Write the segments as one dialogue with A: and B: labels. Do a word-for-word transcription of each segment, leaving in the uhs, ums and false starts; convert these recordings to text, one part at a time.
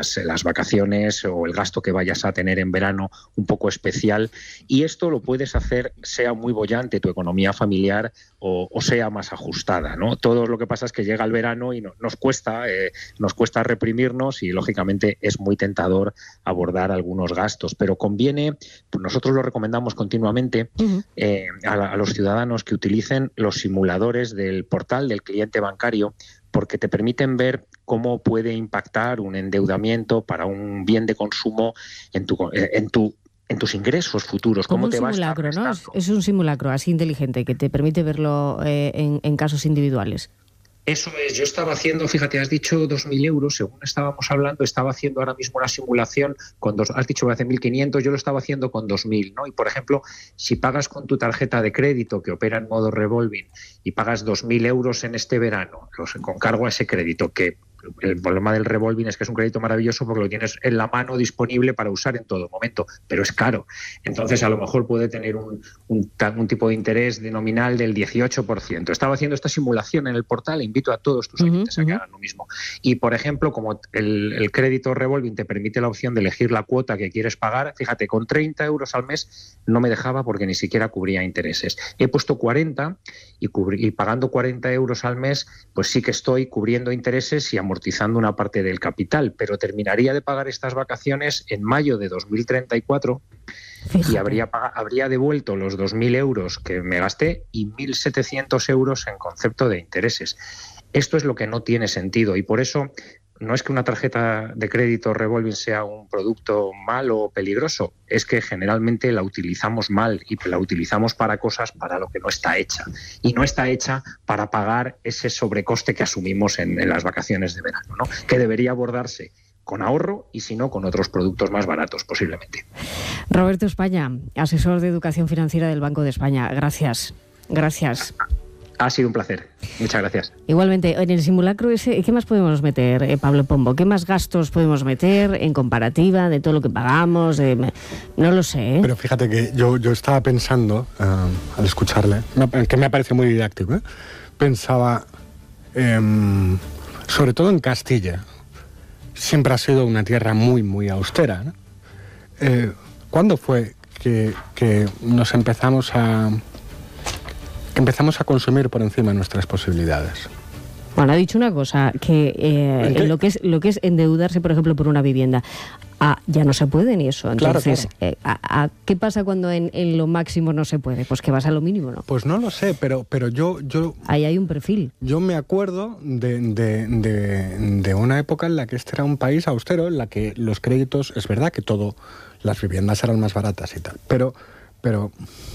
A: las, las vacaciones o el gasto que vayas a tener en verano un poco especial, y esto lo puedes hacer sea muy boyante tu economía familiar o, o sea más ajustada, ¿no? Todo lo que pasa es que llega el verano y no, nos cuesta, eh, nos cuesta reprimirnos y lógicamente es muy tentador abordar algunos gastos, pero conviene, pues nosotros lo recomendamos continuamente uh-huh. eh, a, la, a los ciudadanos que utilicen los simuladores del portal del cliente bancario, porque te permiten ver cómo puede impactar un endeudamiento para un bien de consumo en tu, en tu en tus ingresos futuros.
B: Como
A: cómo
B: un
A: te
B: simulacro,
A: va a
B: ¿no? Es, es un simulacro así inteligente que te permite verlo eh, en, en casos individuales.
A: Eso es, yo estaba haciendo, fíjate, has dicho dos mil euros, según estábamos hablando, estaba haciendo ahora mismo una simulación con dos, has dicho que hace mil quinientos, yo lo estaba haciendo con dos mil, ¿no? Y por ejemplo, si pagas con tu tarjeta de crédito que opera en modo revolving y pagas dos mil euros en este verano, los, con cargo a ese crédito, que el problema del revolving es que es un crédito maravilloso porque lo tienes en la mano disponible para usar en todo momento, pero es caro. Entonces, a lo mejor puede tener un, un, un tipo de interés de nominal del dieciocho por ciento. Estaba haciendo esta simulación en el portal, invito a todos tus oyentes uh-huh, a que hagan lo mismo. Y, por ejemplo, como el, el crédito revolving te permite la opción de elegir la cuota que quieres pagar, fíjate, con treinta euros al mes no me dejaba porque ni siquiera cubría intereses. He puesto cuarenta y, cubri- y pagando cuarenta euros al mes, pues sí que estoy cubriendo intereses y amortizando una parte del capital, pero terminaría de pagar estas vacaciones en mayo de dos mil treinta y cuatro. Fíjate. Y habría, habría devuelto los dos mil euros que me gasté y mil setecientos euros en concepto de intereses. Esto es lo que no tiene sentido y por eso no es que una tarjeta de crédito revolving sea un producto malo o peligroso, es que generalmente la utilizamos mal y la utilizamos para cosas para lo que no está hecha. Y no está hecha para pagar ese sobrecoste que asumimos en, en las vacaciones de verano, ¿no? Que debería abordarse con ahorro y si no, con otros productos más baratos posiblemente.
B: Roberto España, asesor de educación financiera del Banco de España. Gracias. Gracias.
A: Ha sido un placer. Muchas gracias.
B: Igualmente, en el simulacro ese, ¿qué más podemos meter, eh, Pablo Pombo? ¿Qué más gastos podemos meter en comparativa de todo lo que pagamos? De, no lo sé. ¿eh?
C: Pero fíjate que yo, yo estaba pensando, uh, al escucharle, que me parece muy didáctico, ¿eh? Pensaba, eh, sobre todo en Castilla, siempre ha sido una tierra muy, muy austera, ¿no? Eh, ¿Cuándo fue que, que nos empezamos a... que empezamos a consumir por encima de nuestras posibilidades?
B: Bueno, ha dicho una cosa, que eh, en lo que es lo que es endeudarse, por ejemplo, por una vivienda, ah, ya no se puede ni eso. Entonces, claro, claro. Eh, a, a, ¿qué pasa cuando en, en lo máximo no se puede? Pues que vas a lo mínimo, ¿no?
C: Pues no lo sé, pero, pero yo, yo...
B: Ahí hay un perfil.
C: Yo me acuerdo de, de, de, de una época en la que este era un país austero, en la que los créditos, es verdad que todo, las viviendas eran más baratas y tal, pero... pero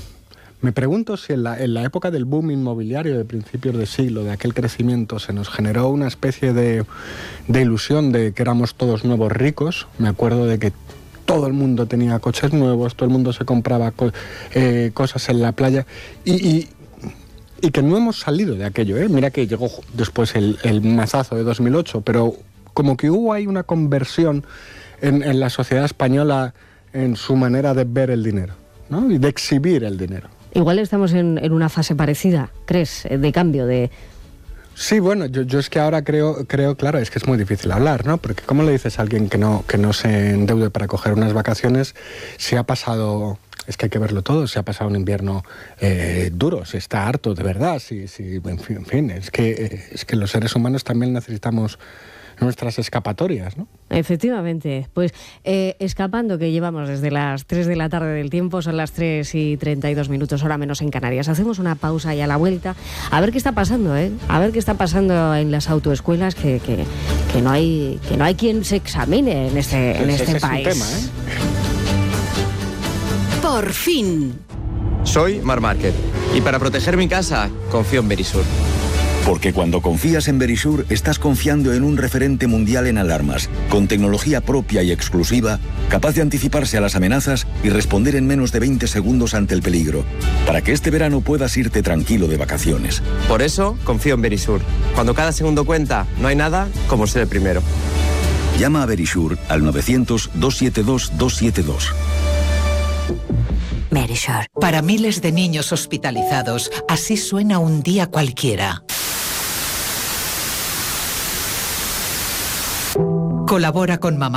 C: me pregunto si en la, en la época del boom inmobiliario de principios de siglo, de aquel crecimiento, se nos generó una especie de, de ilusión de que éramos todos nuevos ricos. Me acuerdo de que todo el mundo tenía coches nuevos, todo el mundo se compraba co- eh, cosas en la playa y, y, y que no hemos salido de aquello, ¿eh? Mira que llegó después el, el mazazo de dos mil ocho, pero como que hubo ahí una conversión en, en la sociedad española en su manera de ver el dinero, ¿no? Y de exhibir el dinero.
B: Igual estamos en, en una fase parecida, ¿crees? De cambio, de...
C: Sí, bueno, yo, yo es que ahora creo, creo, claro, es que es muy difícil hablar, ¿no? Porque ¿cómo le dices a alguien que no, que no se endeude para coger unas vacaciones si ha pasado... Es que hay que verlo todo, si ha pasado un invierno eh, duro, si está harto de verdad, si, si, en fin, en fin es, que, es que los seres humanos también necesitamos nuestras escapatorias, ¿no?
B: Efectivamente, pues eh, escapando, que llevamos desde las tres de la tarde del tiempo, son las tres y treinta y dos minutos, hora menos en Canarias. Hacemos una pausa y a la vuelta, a ver qué está pasando, ¿eh? A ver qué está pasando en las autoescuelas, que, que, que, no, hay, que no hay quien se examine en este, pues en este
C: ese
B: país.
C: Es un tema, ¿eh?
D: Por fin.
E: Soy Mar Márquez y para proteger mi casa confío en Verisur.
F: Porque cuando confías en Verisur, estás confiando en un referente mundial en alarmas, con tecnología propia y exclusiva, capaz de anticiparse a las amenazas y responder en menos de veinte segundos ante el peligro, para que este verano puedas irte tranquilo de vacaciones.
E: Por eso confío en Verisur. Cuando cada segundo cuenta, no hay nada como ser el primero.
F: Llama a Verisur al novecientos, doscientos setenta y dos, doscientos setenta y dos.
D: Verisur. Para miles de niños hospitalizados, así suena un día cualquiera. Colabora con Mamá